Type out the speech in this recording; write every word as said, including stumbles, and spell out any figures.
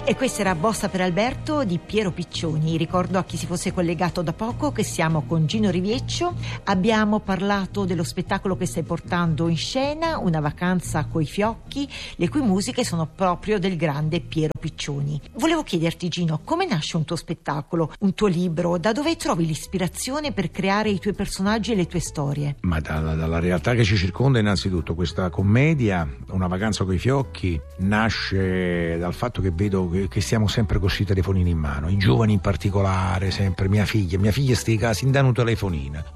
E questa era Bossa per Alberto di Piero Piccioni. Ricordo a chi si fosse collegato da poco che siamo con Gino Rivieccio. Abbiamo parlato dello spettacolo che stai portando in scena, Una vacanza coi fiocchi, le cui musiche sono proprio del grande Piero Piccioni. Volevo chiederti, Gino, come nasce un tuo spettacolo, un tuo libro? Da dove trovi l'ispirazione per creare i tuoi personaggi e le tue storie? Ma dalla, dalla realtà che ci circonda innanzitutto. Questa commedia, Una vacanza coi fiocchi, nasce dal fatto che vedo che stiamo sempre con questi telefonini in mano, i giovani in particolare, sempre mia figlia, mia figlia sti casi in danno telefonina.